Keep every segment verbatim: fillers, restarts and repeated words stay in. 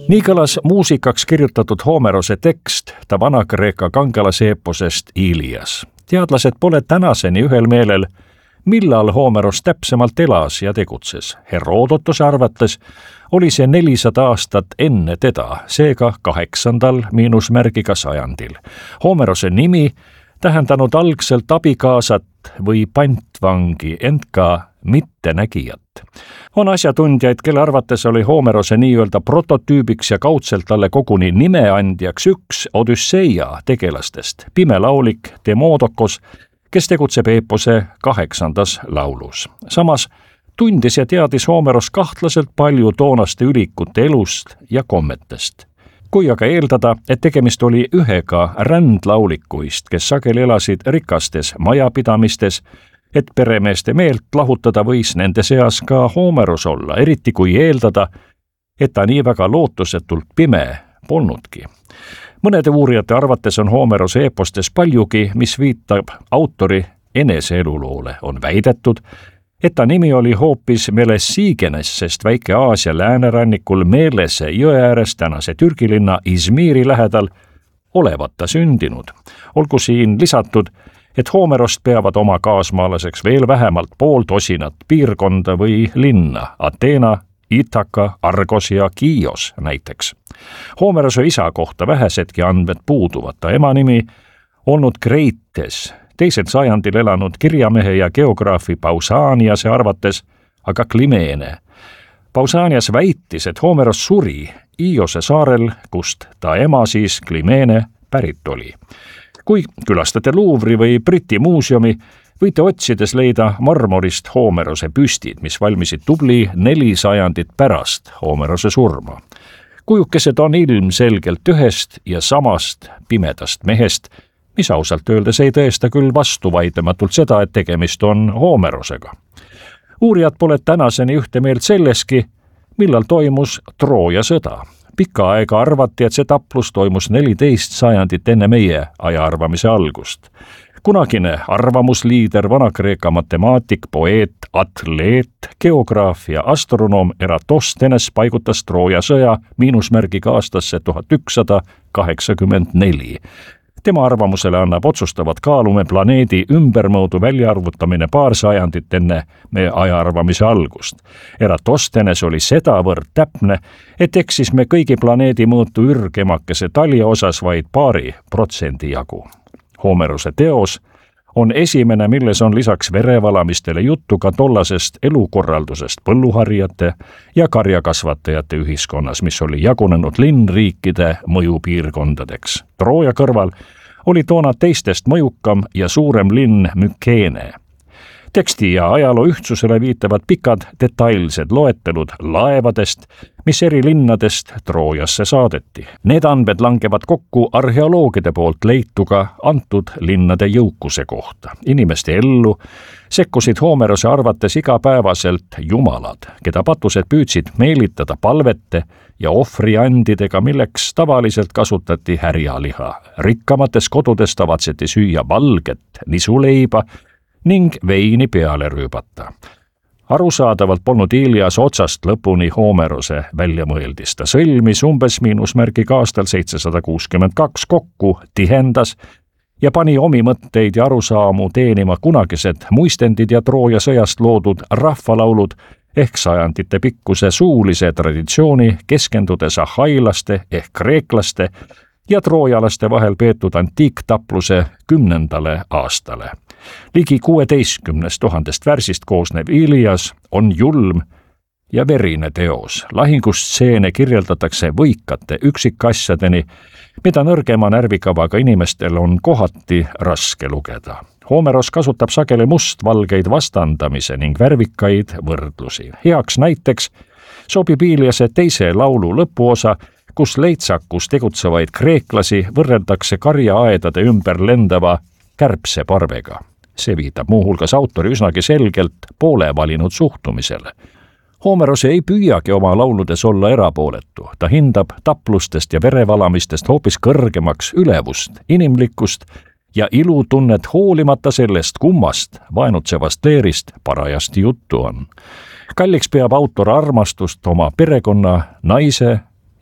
Nii kõlas muusikaks kirjutatud Homerose tekst ta Vana-Kreeka kangelaseeposest Ilias. Teadlased pole tänaseni ühel meelel, millal Homeros täpsemalt elas ja tegutses. Herodotuse arvates oli see nelisada aastat enne teda, seega kaheksandal miinusmärgiga sajandil. Homerose nimi tähendanud algselt abikaasat või pantvangi, ent ka mittenägijat. On asjatundjaid, kelle arvates oli Homerose nii-öelda prototüübiks ja kaudselt talle koguni nimeandjaks üks Odüsseia tegelastest, pimelaulik Demodokos, kes tegutseb eepose kaheksandas laulus. Samas tundis ja teadis Homeros kahtlaselt palju toonaste ülikute elust ja kommetest. Kui aga eeldada, et tegemist oli ühega rändlaulikuist, kes sageli elasid rikastes majapidamistes, et peremeeste meelt lahutada võis nende seas ka Homeros olla, eriti kui eeldada, et ta nii väga lootusetult pime polnudki. Mõnede uurijate arvates on Homerose eepostes paljugi, mis viitab autori eneseeluloole. On väidetud, et ta nimi oli hoopis Melesigenes, sest väike Aasia läänerannikul Meelese jõe ääres tänase Türgi linna Izmiri lähedal olevat ta sündinud. Olgu siin lisatud, et Homerost peavad oma kaasmaalaseks veel vähemalt pool tosinat piirkonda või linna, Ateena, Ithaka, Argos ja Kios näiteks. Homerose isa kohta vähesedki andmed puuduvad, ta ema nimi olnud Kreites, teisel sajandil elanud kirjamehe ja geograafi Pausaniase arvates aga Klimeene. Pausanias väitis, et Homeros suri Iose saarel, kust ta ema siis Klimeene pärit oli. Kui külastate Louvre'i või Briti muuseumi, võite otsides leida marmorist Homerose püstid, mis valmisid tubli neli sajandit pärast Homerose surma. Kujukesed on ilmselgelt ühest ja samast pimedast mehest, mis ausalt öeldes ei tõesta küll vastuvaidlematult seda, et tegemist on Homerosega. Uurijad pole tänaseni ühte meelt selleski, millal toimus Trooja sõda. Pikka aega arvati, et see taplus toimus neliteist sajandit enne meie ajaarvamise algust. Kunagine arvamusliider, Vana-Kreeka matemaatik, poeet, atleet, geograaf ja astronoom Eratosthenes paigutas Trooja sõja miinusmärgiga aastasse tuhat ükssada kaheksakümmend neli. Tema arvamusele annab otsustavat kaalume planeedi ümbermõõdu väljaarvutamine paar sajandit enne meie ajaarvamise algust. Eratosthenes oli sedavõrd täpne, et eksis me kõigi planeedi mõõtu ürgemakese talja osas vaid paari protsendi jagu. Homerose teos on esimene, milles on lisaks verevalamistele juttu ka tollasest elukorraldusest põlluharjate ja karjakasvatajate ühiskonnas, mis oli jagunenud linnriikide mõjupiirkondadeks. Trooja kõrval oli toona teistest mõjukam ja suurem linn Mükeene. Teksti ja ajaloo ühtsusele viitavad pikad detailsed loetelud laevadest, mis eri linnadest Troojasse saadeti. Need andmed langevad kokku arheoloogide poolt leituga antud linnade jõukuse kohta. Inimeste ellu sekkusid Homerose arvates igapäevaselt jumalad, keda patused püüdsid meelitada palvete ja ohvriandidega, milleks tavaliselt kasutati härjaliha. Rikkamates kodudes tavatseti süüa valget nisuleiba ning veini peale rüübata. Arusaadavalt polnud Ilias otsast lõpuni Homerose väljamõeldis. Ta sõlmis umbes miinusmärgiga aastal seitsesada kuuskümmend kaks kokku, tihendas ja pani omi mõtteid ja arusaamu teenima kunagised muistendid ja Trooja sõjast loodud rahvalaulud ehk sajandite pikkuse suulise traditsiooni, keskendudes ahhailaste ehk kreeklaste ja troojalaste vahel peetud antiiktapluse kümnendale aastale. Ligi kuueteistkümnest tuhandest värsist koosnev Ilias on julm ja verine teos. Lahingustseene kirjeldatakse võikate üksikasjadeni, mida nõrgema närvikavaga inimestel on kohati raske lugeda. Homeros kasutab sageli mustvalgeid vastandamise ning värvikaid võrdlusi. Heaks näiteks sobib Iliase teise laulu lõpuosa, kus leitsakus tegutsevaid kreeklasi võrreldakse karjaaedade ümber lendava kärbseparvega. See viitab muuhulgas autori üsnagi selgelt poole valinud suhtumisele. Homeros ei püüagi oma lauludes olla erapooletu. Ta hindab taplustest ja verevalamistest hoopis kõrgemaks ülevust, inimlikkust ja ilutunnet hoolimata sellest, kummast vaenutsevast leerist parajasti juttu on. Kalliks peab autor armastust oma perekonna, naise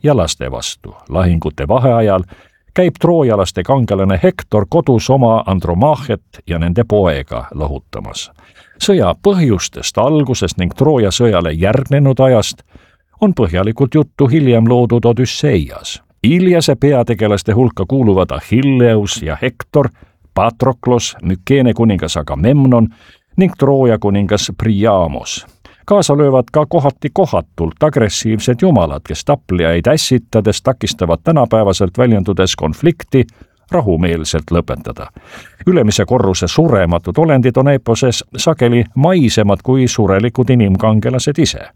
ja laste vastu. Lahingute vaheajal käib troojalaste kangelane Hektor kodus oma Andromachet ja nende poega lohutamas. Sõja põhjustest algusest ning Trooja sõjale järgnenud ajast on põhjalikult juttu hiljem loodud Odüsseias. Iliase peategelaste hulka kuuluvad Achilleus ja Hektor, Patroklos, Mükeene kuningas Agamemnon ning Trooja kuningas Priamos. Kaasa löövad ka kohati kohatult agressiivsed jumalad, kes taplijaid ässitades takistavad tänapäevaselt väljendudes konflikti rahumeelselt lõpetada. Ülemise korruse surematud olendid on eeposes sageli maisemad kui surelikud inimkangelased ise.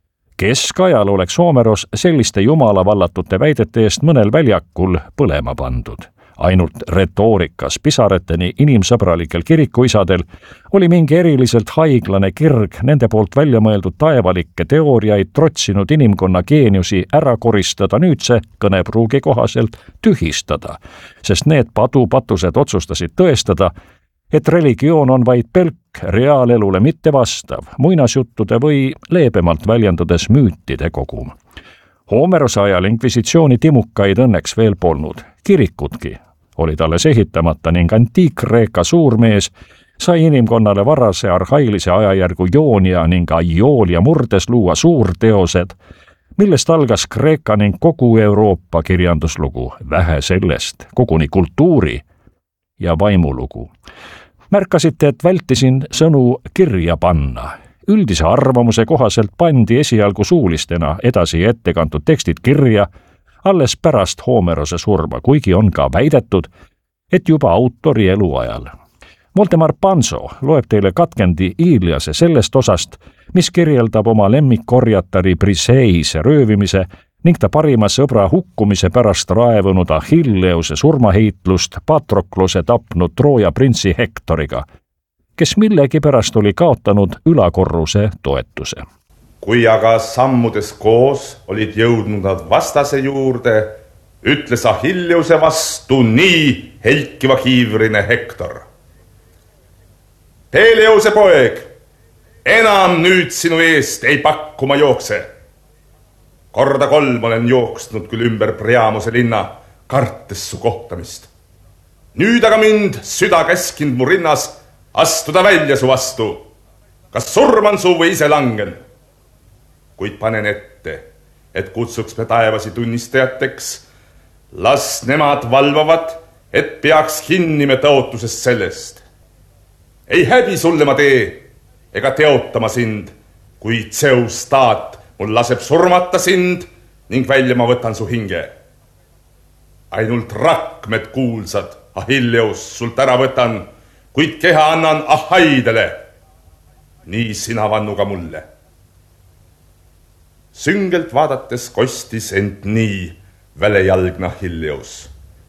Keskajal oleks Homeros selliste jumala vallatute väidete eest mõnel väljakul põlema pandud. Ainult retoorikas pisareteni inimsõbralikel kirikuisadel oli mingi eriliselt haiglane kirg nende poolt välja mõeldud taevalikke teooriaid trotsinud inimkonna geeniusi ära koristada nüüdse kõnepruugi kohaselt tühistada, sest need padupatused otsustasid tõestada, et religioon on vaid pelk reaalelule mitte vastav, muinasjuttude või leebemalt väljendudes müütide kogum. Homerose ajal inkvisitsiooni timukaid õnneks veel polnud, kirikutki olid alles ehitamata ning antiik-Kreeka suurmees sai inimkonnale varase arhailise ajajärgu Joonia ning Aioolia murdes luua suurteosed, millest algas Kreeka ning kogu Euroopa kirjanduslugu, vähe sellest, koguni kultuuri ja vaimulugu. Märkasite, et vältisin sõnu kirja panna. Üldise arvamuse kohaselt pandi esialgu suulistena edasi ette kantud tekstid kirja alles pärast Homerose surma, kuigi on ka väidetud, et juba autori eluajal. Voldemar Panso loeb teile katkendi Iliase sellest osast, mis kirjeldab oma lemmikkorjatari Briseise röövimise ning ta parima sõbra hukkumise pärast raevunud Achilleuse surmaheitlust Patroklose tapnud Trooja printsi Hektoriga, kes millegi pärast oli kaotanud ülakorruse toetuse. Kui aga sammudes koos olid jõudnud nad vastase juurde, ütles Achilleuse vastu nii helkiva kiivrine Hektor. Peleuse poeg, enam nüüd sinu eest ei pakku ma jookse. Korda kolm olen jooksnud küll ümber Priamose linna, kartes su kohtamist. Nüüd aga mind süda käskind mu rinnas astuda välja su vastu. Kas surman su või ise langen? Kuid panen ette, et kutsuks me taevasi tunnistajateks, las nemad valvavad, et peaks kinni me tõotusest sellest. Ei häbi sulle ma tee, ega teotama sind, kui Zeus taat mul laseb surmata sind ning välja ma võtan su hinge. Ainult rakmed kuulsad, Achilleus, sult ära võtan, kuid keha annan Ahaidele. Nii sina vannu ka mulle. Süngelt vaadates kostis ent nii välejalgne Achilleus.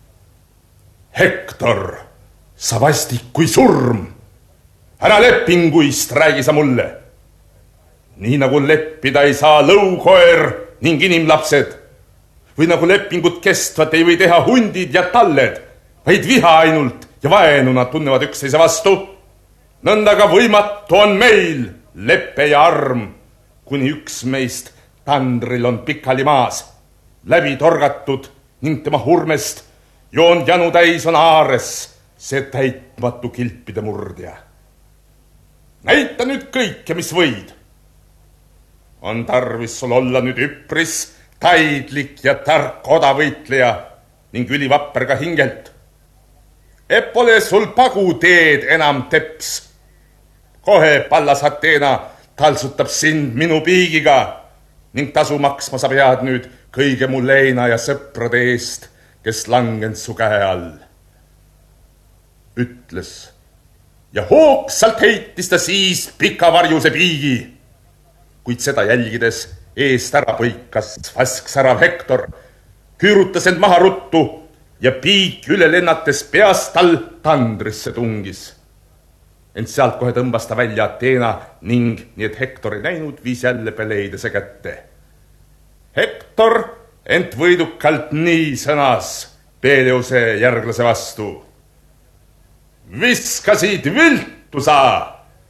Hektor, sa vastik kui surm. Ära lepinguist räägi sa mulle. Nii nagu leppida ei saa lõukoer ning inimlapsed, või nagu lepingut kestvat ei või teha hundid ja talled, vaid viha ainult ja vaenu nad tunnevad üksteise vastu. Nõnda ka võimatu on meil leppe ja arm, kuni üks meist tandril on pikali maas, läbi torgatud ning tema hurmest joon janu täis on aares, see täitmatu kilpide murdja. Näita nüüd kõike, mis võid. On tarvis sul olla nüüd üpris taidlik ja tark odavõitleja ning ülivapper ka hingelt. Et pole sul pagu teed enam teps. Kohe pallas Ateena talsutab sind minu piigiga ning tasu maksma sa pead nüüd kõige mu leina ja sõprade eest, kes langend su käe all. Ütles ja hoogsalt heitis ta siis pika varjuse piigi, kuid seda jälgides eest ära põikas vasksärav Hektor, küürutas end maha ruttu ja piik üle lennates peast tal tandrisse tungis. Ent sealt kohe tõmbas ta välja Ateena ning, nii et Hektor ei näinud, viis jälle Peleidese kätte. Hektor ent võidukalt nii sõnas Peleuse järglase vastu. Viskasid viltu sa!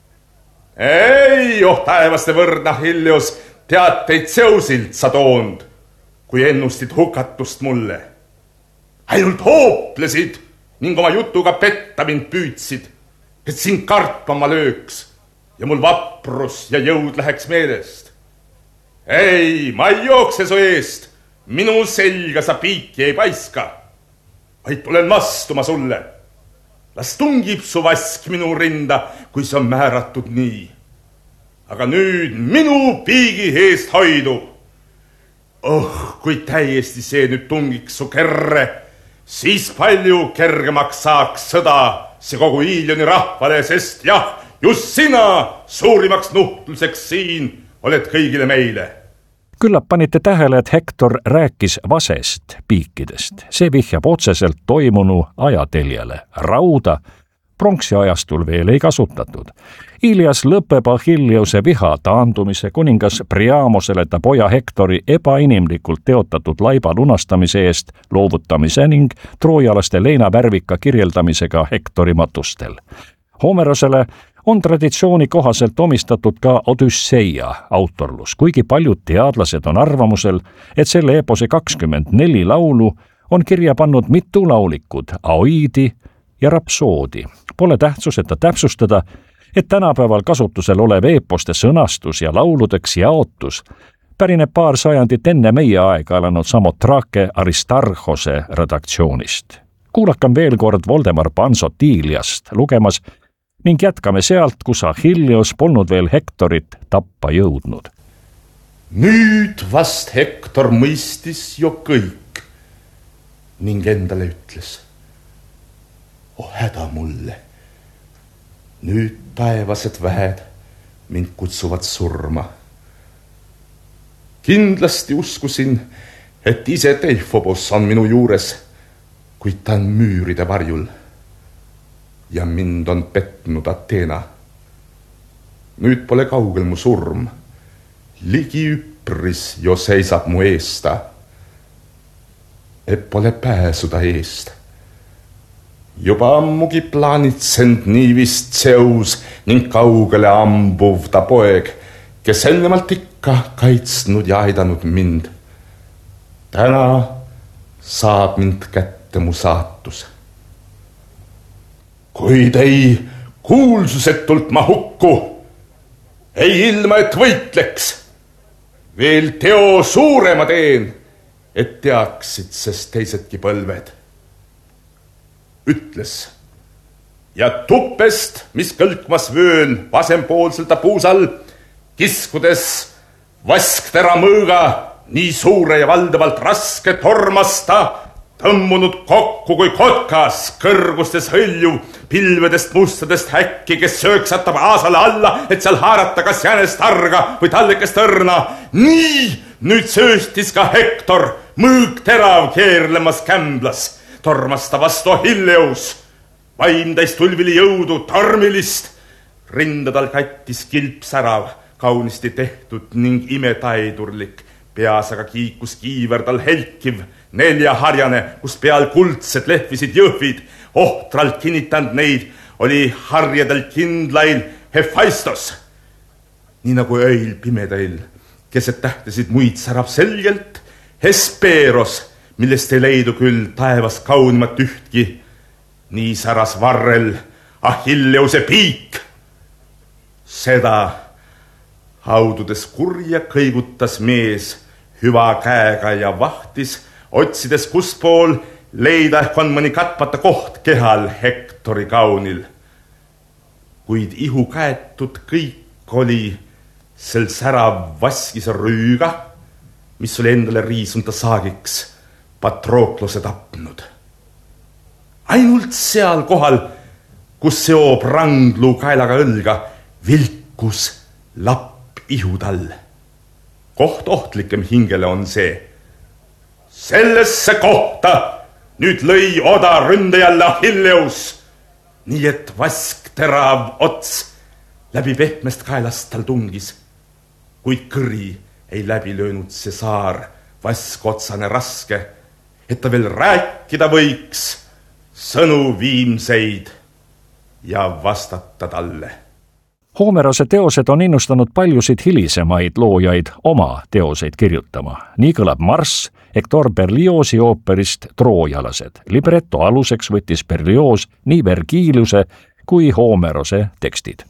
Ei, oh taevaste võrdna Achilleus, teateid Zeusilt sa toond. kui ennustid hukatust mulle. Ainult hooplesid ning oma jutuga petta mind püüdsid, et sind kartma lööks ja mul vaprus ja jõud läheks meelest. Ei, ma ei jookse su eest, minu selga sa piiki ei paiska, vaid tulen vastuma sulle. Las tungib su vask minu rinda, kui see on määratud nii. Aga nüüd minu piigi eest hoidu. Oh, kui täiesti see nüüd tungiks su kerre, siis palju kergemaks saaks sõda see kogu Iilioni rahvale, sest jah, just sina suurimaks nuhtluseks siin oled kõigile meile. Küllap panite tähele, et Hektor rääkis vasest piikidest. See vihjab otseselt toimunu ajateljele. Rauda pronksi ajastul veel ei kasutatud. Ilias lõpeb Achilleuse viha taandumise, kuningas Priamosele ta poja Hektori ebainimlikult teotatud laiba lunastamise eest loovutamise ning troojalaste leinavärvika kirjeldamisega Hektori matustel. Homerosele on traditsiooni kohaselt omistatud ka Odüsseia autorlus, kuigi paljud teadlased on arvamusel, et selle epose kakskümmend neli laulu on kirja pannud mitu laulikud, Aoidi ja Rapsoodi. Pole tähtsuseta täpsustada, et tänapäeval kasutusel olev eposte sõnastus ja lauludeks jaotus pärineb paar sajandit enne meie aega elanud Samotrake Aristarhose redaktsioonist. Kuulakam veel kord Voldemar Pansot Iliast lugemas ning jätkame sealt, kus Achilleus polnud veel Hektorit tappa jõudnud. Nüüd vast Hektor mõistis ju kõik ning endale ütles: oh häda mulle, nüüd taevased väed mind kutsuvad surma. Kindlasti uskusin, et ise Delfobos on minu juures, kuid ta on müüride varjul ja mind on petnud Ateena. Nüüd pole kaugel mu surm, ligi üpris jo seisab mu eesta, et pole pääsuda eest. Juba ammugi plaanitsend nii vist Zeus ning kaugele ambuv ta poeg, kes ennemalt ikka kaitsnud ja aidanud mind. Täna saab mind kätte mu saatus. Kuid ei kuulsusetult ma hukku, ei ilma, et võitleks. Veel teo suurema teen, et teaksid, sest teisedki põlved. Ütles, ja tuppest, mis kõlkmas vööl vasempoolselta puusal, kiskudes vasktera mõõga, nii suure ja valdavalt raske tormas ta, tõmmunud kokku kui kotkas, kõrgustes hõlju, pilvedest mustadest häkki, kes sööksatab aasale alla, et seal haarata kas jänest arga või tallekest õrna. Nii nüüd sööstis ka Hektor, mõõg terav keerlemas kämblas, tormas ta vastu Achilleus. Vaim täis tulvili jõudu, tormilist, rinda tal kattis kilp särav, kaunisti tehtud ning imetaidurlik, peas aga kiikus kiiver tal helkiv, neljaharjane, kus peal kuldsed lehvisid jõhvid, ohtralt kinnitanud neid, oli harjadel kindlail Hephaistos. Nii nagu öil pimedail, keset tähtesid muid särab selgelt, Hesperos, millest ei leidu küll taevas kaunimat ühtki, nii säras varrel Achilleuse piik. Seda haududes kurja kõigutas mees hüva käega ja vahtis, otsides kuspool leida ehk on mõni katmata koht kehal Hektori kaunil. Kuid ihu käetud kõik oli sel särav vaskise rüüga, mis oli endale riisunta saagiks Patroklose tapnud. Ainult seal kohal, kus seob rangluu kaelaga õlga, vilkus lapp ihu tal. Koht ohtlikem hingele on see. Sellesse kohta nüüd lõi oda ründajalle Achilleus, nii et vask terav ots läbi pehmest kaelast tal tungis, kuid kõri ei läbi löönud see saar, vask otsane raske, et ta veel rääkida võiks sõnu viimseid ja vastata talle. Hoomerose teosed on innustanud paljusid hilisemaid loojaid oma teoseid kirjutama. Nii kõlab Marss Hector Berlioz'i ooperist Troojalased. Libretto aluseks võttis Berlioz nii Vergiliuse kui Hoomerose tekstid.